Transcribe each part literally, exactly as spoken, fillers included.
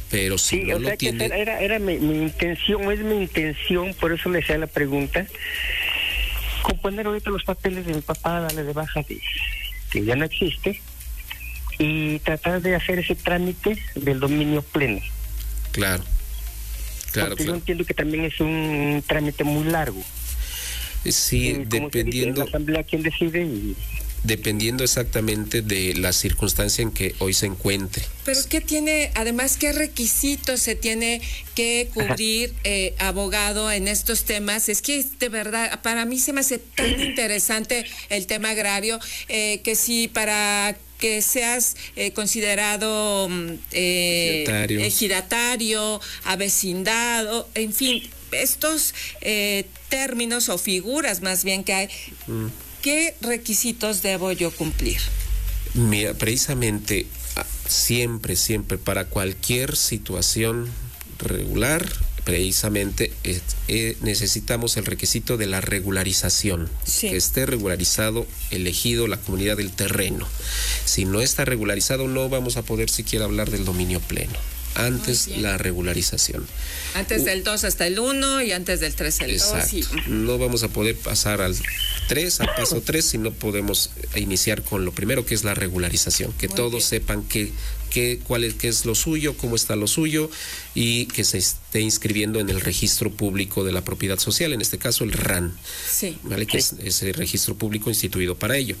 pero si sí, no o lo sea que tiene... era, era mi, mi intención, es mi intención, por eso le hacía la pregunta, componer ahorita los papeles de mi papá, darle de baja de, que ya no existe, y tratar de hacer ese trámite del dominio pleno. Claro, claro, porque claro. yo entiendo que también es un trámite muy largo. Sí, y dependiendo... Dice, la asamblea quien decide y... Dependiendo exactamente de la circunstancia en que hoy se encuentre. Pero ¿qué tiene, además, qué requisitos se tiene que cubrir eh, abogado en estos temas? Es que de verdad, para mí se me hace tan interesante el tema agrario, eh, que si para que seas eh, considerado eh, ejidatario. ejidatario, avecindado, en fin, estos eh, términos o figuras más bien que hay... Mm. ¿Qué requisitos debo yo cumplir? Mira, precisamente siempre, siempre para cualquier situación regular, precisamente eh, eh, necesitamos el requisito de la regularización, sí. que esté regularizado, elegido la comunidad del terreno. Si no está regularizado, no vamos a poder siquiera hablar del dominio pleno. Antes la regularización. Antes del dos hasta el uno y antes del tres el dos. Sí. No vamos a poder pasar al tres, al paso tres, si no podemos iniciar con lo primero, que es la regularización. Que Muy todos bien. sepan que, que, cuál es, qué es lo suyo, cómo está lo suyo, y que se esté inscribiendo en el registro público de la propiedad social, en este caso el R A N. Sí. ¿Vale? Que sí. es ese registro público instituido para ello.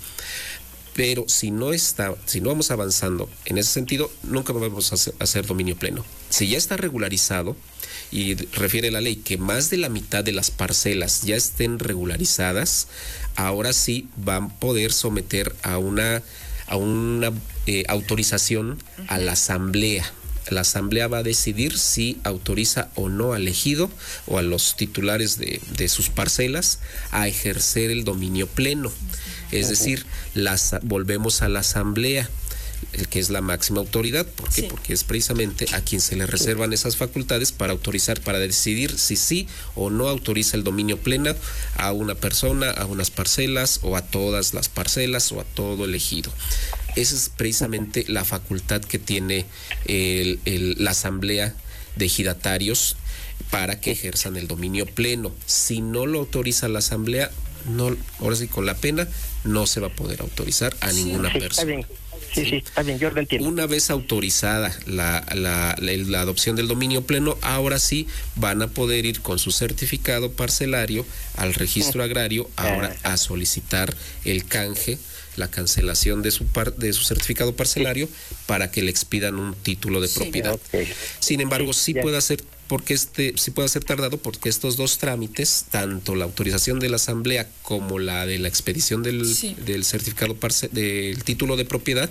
Pero si no está, si no vamos avanzando en ese sentido, nunca vamos a hacer, a hacer dominio pleno. Si ya está regularizado, y refiere la ley que más de la mitad de las parcelas ya estén regularizadas, ahora sí van a poder someter a una, a una eh, autorización uh-huh. a la asamblea. La asamblea va a decidir si autoriza o no al ejido o a los titulares de, de sus parcelas a ejercer el dominio pleno. Es decir, las, volvemos a la asamblea, el que es la máxima autoridad. ¿Por qué? Sí. Porque es precisamente a quien se le reservan esas facultades para autorizar, para decidir si sí o no autoriza el dominio pleno a una persona, a unas parcelas o a todas las parcelas o a todo el ejido. Esa es precisamente la facultad que tiene el, el, la asamblea de ejidatarios para que ejerzan el dominio pleno. Si no lo autoriza la asamblea, no, ahora sí con la pena no se va a poder autorizar a sí, ninguna sí, persona. Está bien. Sí, sí, está bien, yo lo entiendo. Una vez autorizada la, la, la, la adopción del dominio pleno, ahora sí van a poder ir con su certificado parcelario al registro agrario, ahora a solicitar el canje, la cancelación de su par, de su certificado parcelario para que le expidan un título de sí, propiedad. Okay. Sin embargo, sí, sí puede hacer porque este sí puede ser tardado porque estos dos trámites, tanto la autorización de la asamblea como la de la expedición del, sí. del certificado parce, del título de propiedad,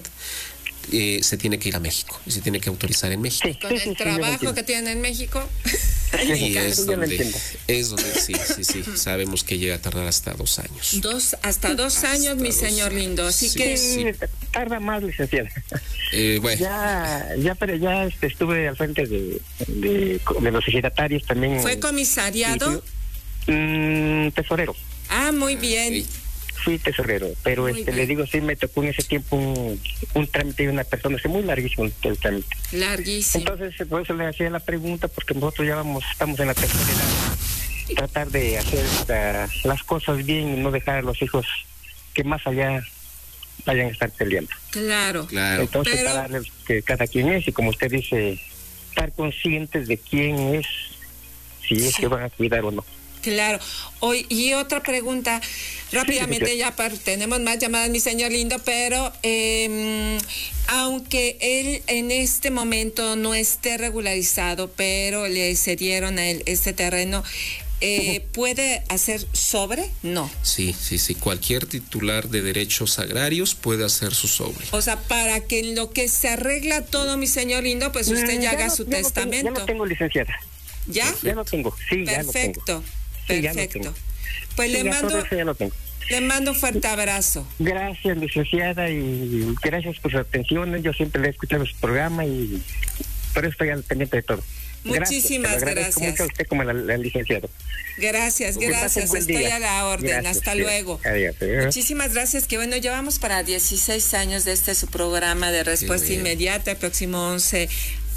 eh, se tiene que ir a México y se tiene que autorizar en México. Sí, con el sí, trabajo que tienen en México. Y es donde, es donde sí, sí, sí, sabemos que llega a tardar hasta dos años. Dos, hasta dos hasta años, mi dos señor años. Lindo, así sí, que... Sí, tarda más, licenciada. Eh, bueno. Ya, ya, pero ya este, estuve al frente de, de, de los ejidatarios también. ¿Fue comisariado? Y, mmm, tesorero. Ah, muy bien. Sí. Fui tesorero, pero muy este bien. Le digo, sí me tocó en ese tiempo un, un trámite de una persona, es muy larguísimo el trámite. Larguísimo. Entonces, por eso le hacía la pregunta, porque nosotros ya vamos, estamos en la tercera edad, tratar de hacer uh, las cosas bien y no dejar a los hijos que más allá vayan a estar peleando. Claro, claro. Entonces, pero... para darles que cada quien es, y como usted dice, estar conscientes de quién es, si es sí. que van a cuidar o no. Claro. Hoy, y otra pregunta, rápidamente, sí, ya para, tenemos más llamadas, mi señor lindo, pero eh, aunque él en este momento no esté regularizado, pero le cedieron a él este terreno, eh, ¿puede hacer sobre? No. Sí, sí, sí. Cualquier titular de derechos agrarios puede hacer su sobre. O sea, para que en lo que se arregla todo, mi señor lindo, pues usted mm, ya, ya haga no, su ya testamento. No tengo, ya lo tengo, licenciada. ¿Ya? Ya lo tengo, sí, Perfecto. ya lo tengo. Perfecto. Pues sí, le mando le mando un fuerte abrazo. Gracias, licenciada, y gracias por su atención. Yo siempre le he escuchado su programa y por eso estoy al pendiente de todo. Muchísimas gracias. gracias. Mucho a usted como el licenciado. Gracias, gracias. Estoy día. a la orden. Gracias, Hasta sí. luego. Adiós, adiós. Muchísimas gracias. Que bueno, llevamos para dieciséis años de este su programa de respuesta inmediata. El próximo once